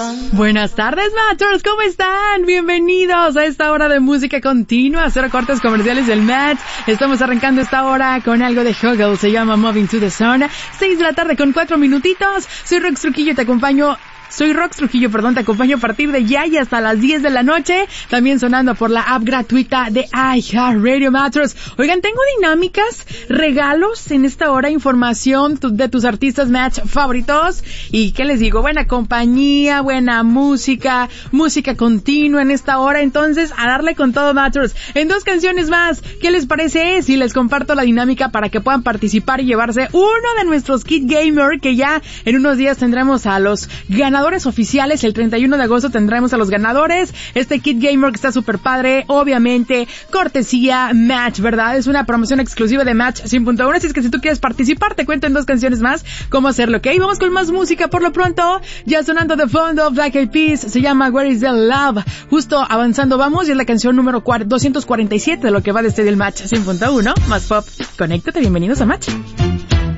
Buenas tardes, Matchers, ¿cómo están? Bienvenidos a esta hora de música continua, cero cortes comerciales del Match. Estamos arrancando esta hora con algo de Huggle, se llama Moving to the Sun. 6 de la tarde con 4 minutitos. Soy Rox Trujillo, te acompaño a partir de ya y hasta las 10 de la noche, también sonando por la app gratuita de iHeartRadio Matchers. Oigan, tengo dinámicas, regalos en esta hora, información de tus artistas Match favoritos, y ¿qué les digo? Buena compañía, buena música, música continua en esta hora, entonces a darle con todo, Matchers. En 2 canciones más, ¿qué les parece si les comparto la dinámica para que puedan participar y llevarse uno de nuestros Kit Gamer, que ya en unos días tendremos a los ganadores oficiales? El 31 de agosto tendremos a los ganadores. Este Kit Gamer que está súper padre, obviamente cortesía Match, ¿verdad? Es una promoción exclusiva de Match 100.1, así es que si tú quieres participar, te cuento en 2 canciones más cómo hacerlo, ¿ok? Vamos con más música por lo pronto, ya sonando de fondo, Black Eyed Peas, se llama Where is the Love. Justo avanzando vamos, y es la canción número 247 de lo que va desde el Match 100.1, más pop. Conéctate, bienvenidos a Match.